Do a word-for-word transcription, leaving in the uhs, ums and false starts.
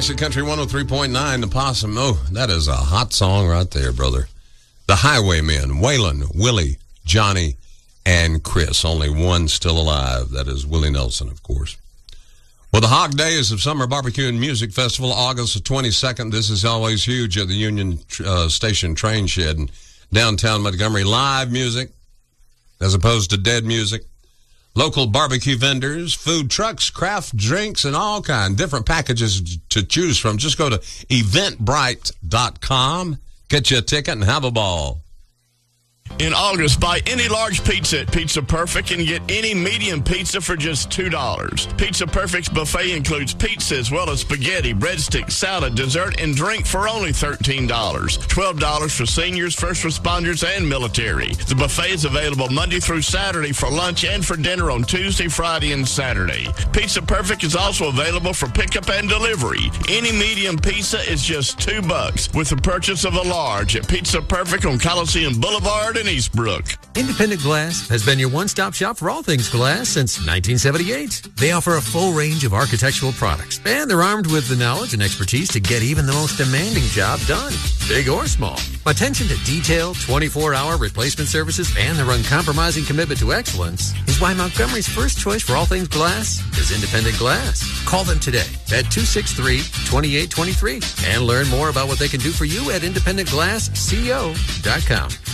Classic Country one oh three point nine, The Possum. Oh, that is a hot song right there, brother. The Highwaymen, Waylon, Willie, Johnny, and Chris. Only one still alive. That is Willie Nelson, of course. Well, the Hog Days of Summer Barbecue and Music Festival, August the twenty-second. This is always huge at the Union uh, Station Train Shed in downtown Montgomery. Live music as opposed to dead music. Local barbecue vendors, food trucks, craft drinks, and all kinds. Different packages to choose from. Just go to eventbrite dot com, get you a ticket, and have a ball. In August, buy any large pizza at Pizza Perfect and get any medium pizza for just two dollars. Pizza Perfect's buffet includes pizza as well as spaghetti, breadsticks, salad, dessert, and drink for only thirteen dollars. twelve dollars for seniors, first responders, and military. The buffet is available Monday through Saturday for lunch and for dinner on Tuesday, Friday, and Saturday. Pizza Perfect is also available for pickup and delivery. Any medium pizza is just two bucks with the purchase of a large at Pizza Perfect on Coliseum Boulevard in Eastbrook. Independent Glass has been your one-stop shop for all things glass since nineteen seventy-eight. They offer a full range of architectural products, and they're armed with the knowledge and expertise to get even the most demanding job done, big or small. Attention to detail, twenty-four hour replacement services, and their uncompromising commitment to excellence is why Montgomery's first choice for all things glass is Independent Glass. Call them today at two six three, two eight two three and learn more about what they can do for you at independent glass co dot com.